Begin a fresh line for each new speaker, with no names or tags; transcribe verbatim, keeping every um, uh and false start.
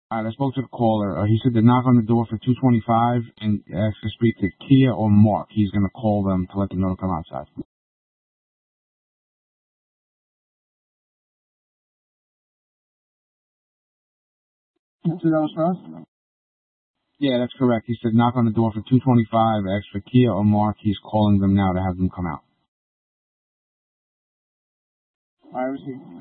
All right, I spoke to the caller. Uh, he said to knock on the door for two twenty-five and ask to speak to Kia or Mark. He's going to call them to let them know to come outside. So that was for us? Yeah, that's correct. He said knock on the door for two twenty-five, ask for Kia or Mark. He's calling them now to have them come out. I received.